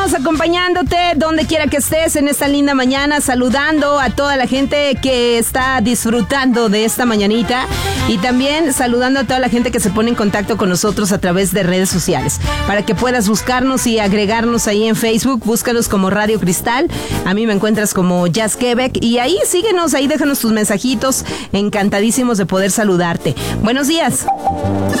estamos acompañándote donde quiera que estés en esta linda mañana, saludando a toda la gente que está disfrutando de esta mañanita y también saludando a toda la gente que se pone en contacto con nosotros a través de redes sociales. Para que puedas buscarnos y agregarnos ahí en Facebook, búscanos como Radio Cristal. A mí me encuentras como Jazz Quebec y ahí síguenos, ahí déjanos tus mensajitos. Encantadísimos de poder saludarte. Buenos días.